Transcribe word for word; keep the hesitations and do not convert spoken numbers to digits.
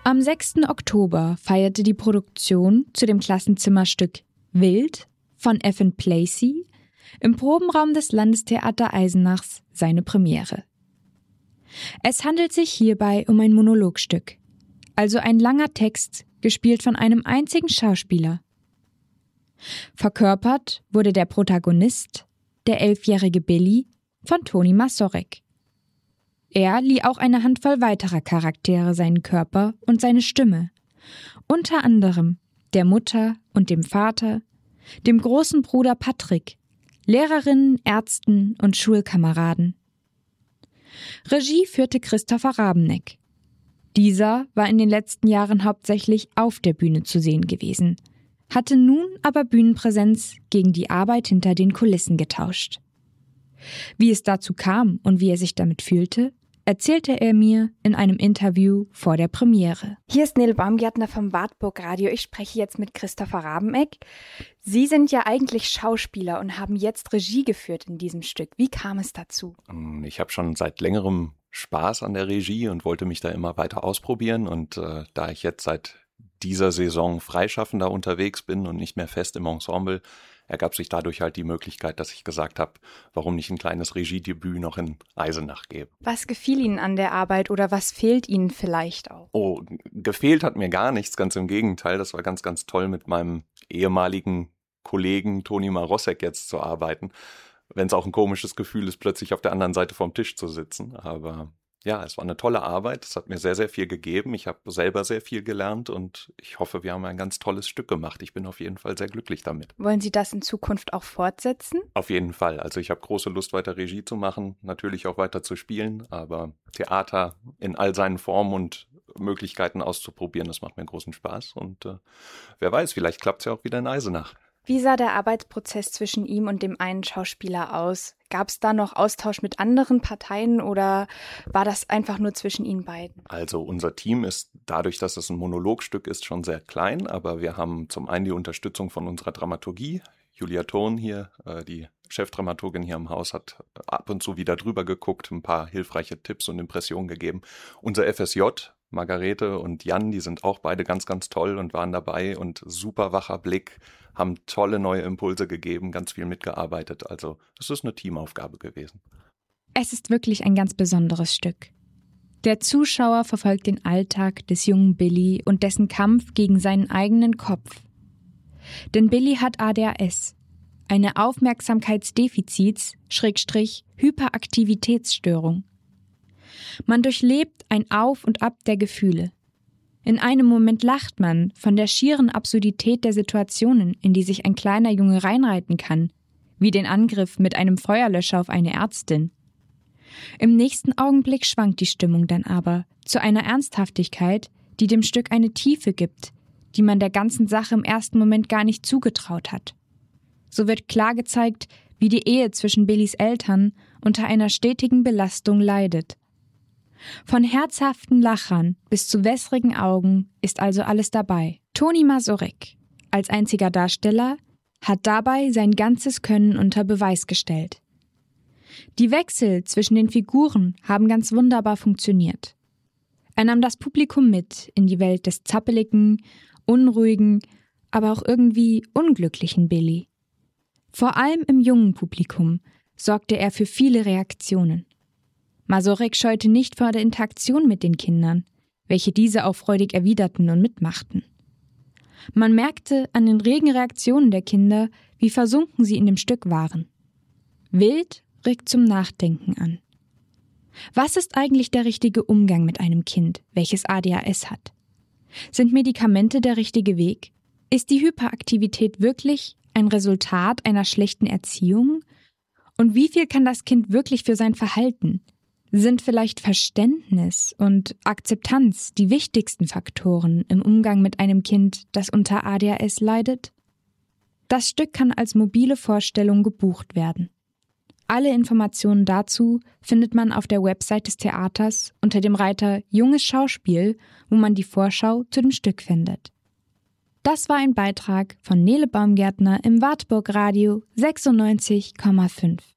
Am sechsten Oktober feierte die Produktion zu dem Klassenzimmerstück Wild von Evan Placey im Probenraum des Landestheater Eisenachs seine Premiere. Es handelt sich hierbei um ein Monologstück, also ein langer Text, gespielt von einem einzigen Schauspieler. Verkörpert wurde der Protagonist, der elfjährige Billy, von Toni Mazurek. Er lieh auch eine Handvoll weiterer Charaktere seinen Körper und seine Stimme, unter anderem der Mutter und dem Vater, dem großen Bruder Patrick, Lehrerinnen, Ärzten und Schulkameraden. Regie führte Christopher Rabeneck. Dieser war in den letzten Jahren hauptsächlich auf der Bühne zu sehen gewesen, hatte nun aber Bühnenpräsenz gegen die Arbeit hinter den Kulissen getauscht. Wie es dazu kam und wie er sich damit fühlte, erzählte er mir in einem Interview vor der Premiere. Hier ist Nele Baumgärtner vom Wartburg Radio. Ich spreche jetzt mit Christopher Rabeneck. Sie sind ja eigentlich Schauspieler und haben jetzt Regie geführt in diesem Stück. Wie kam es dazu? Ich habe schon seit längerem Spaß an der Regie und wollte mich da immer weiter ausprobieren. Und äh, da ich jetzt seit dieser Saison freischaffender unterwegs bin und nicht mehr fest im Ensemble, ergab sich dadurch halt die Möglichkeit, dass ich gesagt habe, warum nicht ein kleines Regiedebüt noch in Eisenach geben. Was gefiel Ihnen an der Arbeit oder was fehlt Ihnen vielleicht auch? Oh, gefehlt hat mir gar nichts, ganz im Gegenteil. Das war ganz, ganz toll, mit meinem ehemaligen Kollegen Toni Marosek jetzt zu arbeiten. Wenn es auch ein komisches Gefühl ist, plötzlich auf der anderen Seite vom Tisch zu sitzen. Aber ja, es war eine tolle Arbeit. Es hat mir sehr, sehr viel gegeben. Ich habe selber sehr viel gelernt und ich hoffe, wir haben ein ganz tolles Stück gemacht. Ich bin auf jeden Fall sehr glücklich damit. Wollen Sie das in Zukunft auch fortsetzen? Auf jeden Fall. Also ich habe große Lust, weiter Regie zu machen, natürlich auch weiter zu spielen, aber Theater in all seinen Formen und Möglichkeiten auszuprobieren, das macht mir großen Spaß. Und äh, wer weiß, vielleicht klappt es ja auch wieder in Eisenach. Wie sah der Arbeitsprozess zwischen ihm und dem einen Schauspieler aus? Gab es da noch Austausch mit anderen Parteien oder war das einfach nur zwischen Ihnen beiden? Also unser Team ist dadurch, dass es ein Monologstück ist, schon sehr klein, aber wir haben zum einen die Unterstützung von unserer Dramaturgie. Julia Thon hier, die Chefdramaturgin hier im Haus, hat ab und zu wieder drüber geguckt, ein paar hilfreiche Tipps und Impressionen gegeben. Unser F S J, Margarete und Jan, die sind auch beide ganz, ganz toll und waren dabei und super wacher Blick, haben tolle neue Impulse gegeben, ganz viel mitgearbeitet. Also es ist eine Teamaufgabe gewesen. Es ist wirklich ein ganz besonderes Stück. Der Zuschauer verfolgt den Alltag des jungen Billy und dessen Kampf gegen seinen eigenen Kopf. Denn Billy hat A D H S, eine Aufmerksamkeitsdefizits-Hyperaktivitätsstörung. Man durchlebt ein Auf und Ab der Gefühle. In einem Moment lacht man von der schieren Absurdität der Situationen, in die sich ein kleiner Junge reinreiten kann, wie den Angriff mit einem Feuerlöscher auf eine Ärztin. Im nächsten Augenblick schwankt die Stimmung dann aber zu einer Ernsthaftigkeit, die dem Stück eine Tiefe gibt, die man der ganzen Sache im ersten Moment gar nicht zugetraut hat. So wird klar gezeigt, wie die Ehe zwischen Billys Eltern unter einer stetigen Belastung leidet. Von herzhaften Lachern bis zu wässrigen Augen ist also alles dabei. Toni Mazurek, als einziger Darsteller, hat dabei sein ganzes Können unter Beweis gestellt. Die Wechsel zwischen den Figuren haben ganz wunderbar funktioniert. Er nahm das Publikum mit in die Welt des zappeligen, unruhigen, aber auch irgendwie unglücklichen Billy. Vor allem im jungen Publikum sorgte er für viele Reaktionen. Mazurek scheute nicht vor der Interaktion mit den Kindern, welche diese auch freudig erwiderten und mitmachten. Man merkte an den regen Reaktionen der Kinder, wie versunken sie in dem Stück waren. Wild regt zum Nachdenken an. Was ist eigentlich der richtige Umgang mit einem Kind, welches A D H S hat? Sind Medikamente der richtige Weg? Ist die Hyperaktivität wirklich ein Resultat einer schlechten Erziehung? Und wie viel kann das Kind wirklich für sein Verhalten? Sind vielleicht Verständnis und Akzeptanz die wichtigsten Faktoren im Umgang mit einem Kind, das unter A D H S leidet? Das Stück kann als mobile Vorstellung gebucht werden. Alle Informationen dazu findet man auf der Website des Theaters unter dem Reiter Junges Schauspiel, wo man die Vorschau zu dem Stück findet. Das war ein Beitrag von Nele Baumgärtner im Wartburg Radio sechsundneunzig Komma fünf.